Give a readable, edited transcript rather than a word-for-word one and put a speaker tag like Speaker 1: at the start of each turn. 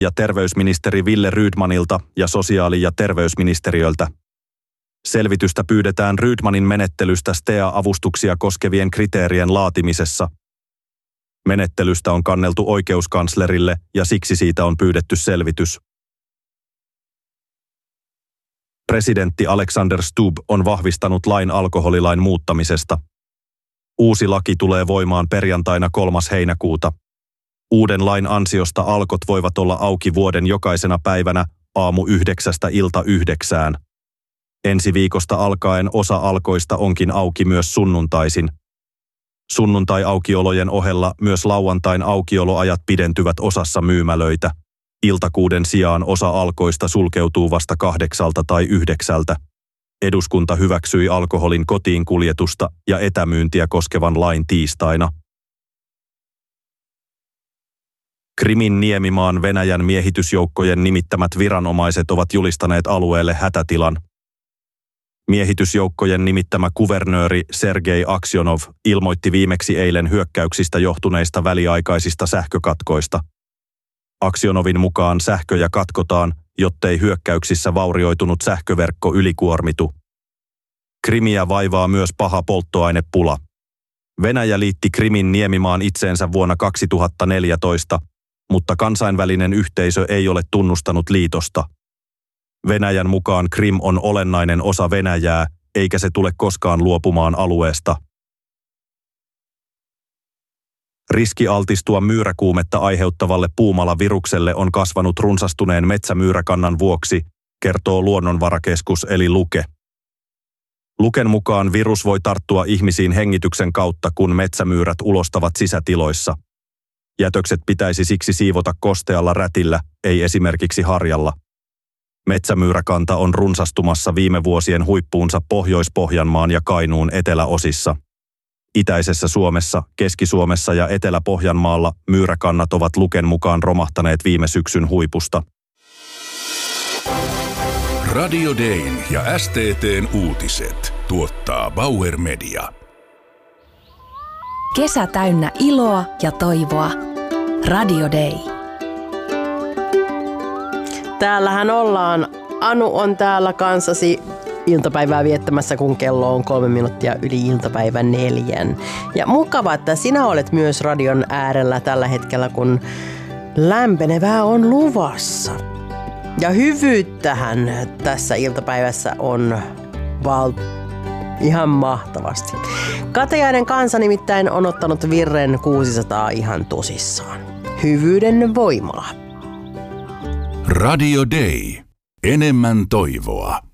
Speaker 1: ja terveysministeri Wille Rydmanilta ja sosiaali- ja terveysministeriöltä. Selvitystä pyydetään Rydmanin menettelystä STEA-avustuksia koskevien kriteerien laatimisessa. Menettelystä on kanneltu oikeuskanslerille ja siksi siitä on pyydetty selvitys. Presidentti Alexander Stubb on vahvistanut lain alkoholilain muuttamisesta. Uusi laki tulee voimaan perjantaina 3. heinäkuuta. Uuden lain ansiosta alkot voivat olla auki vuoden jokaisena päivänä aamu 9:00 ilta 9:00. Ensi viikosta alkaen osa alkoista onkin auki myös sunnuntaisin. Sunnuntai-aukiolojen ohella myös lauantain aukioloajat pidentyvät osassa myymälöitä. Iltakuuden sijaan osa alkoista sulkeutuu vasta 8 tai 9. Eduskunta hyväksyi alkoholin kotiin kuljetusta ja etämyyntiä koskevan lain tiistaina. Krimin niemimaan Venäjän miehitysjoukkojen nimittämät viranomaiset ovat julistaneet alueelle hätätilan. Miehitysjoukkojen nimittämä kuvernööri Sergei Aksionov ilmoitti viimeksi eilen hyökkäyksistä johtuneista väliaikaisista sähkökatkoista. Aksionovin mukaan sähköjä katkotaan, jottei hyökkäyksissä vaurioitunut sähköverkko ylikuormitu. Krimiä vaivaa myös paha polttoainepula. Venäjä liitti Krimin niemimaan itseensä vuonna 2014, mutta kansainvälinen yhteisö ei ole tunnustanut liitosta. Venäjän mukaan Krim on olennainen osa Venäjää, eikä se tule koskaan luopumaan alueesta. Riski altistua myyräkuumetta aiheuttavalle puumalavirukselle on kasvanut runsastuneen metsämyyräkannan vuoksi, kertoo Luonnonvarakeskus eli Luke. Luken mukaan virus voi tarttua ihmisiin hengityksen kautta, kun metsämyyrät ulostavat sisätiloissa. Jätökset pitäisi siksi siivota kostealla rätillä, ei esimerkiksi harjalla. Metsämyyräkanta on runsastumassa viime vuosien huippuunsa Pohjois-Pohjanmaan ja Kainuun eteläosissa. Itäisessä Suomessa, Keski-Suomessa ja Etelä-Pohjanmaalla myyräkannat ovat Luken mukaan romahtaneet viime syksyn huipusta.
Speaker 2: Radio Dayn ja STT:n uutiset tuottaa Bauer Media.
Speaker 3: Kesä täynnä iloa ja toivoa. Radio Day.
Speaker 4: Täällähän ollaan. Anu on täällä kanssasi iltapäivää viettämässä, kun kello on 3 minuuttia yli iltapäivän 4. Ja mukava, että sinä olet myös radion äärellä tällä hetkellä, kun lämpenevää on luvassa. Ja hyvyyttähän tässä iltapäivässä on ihan mahtavasti. Katejainen kansa nimittäin on ottanut Virren 600 ihan tosissaan. Hyvyyden voimalla.
Speaker 2: Radio Day. Enemmän toivoa.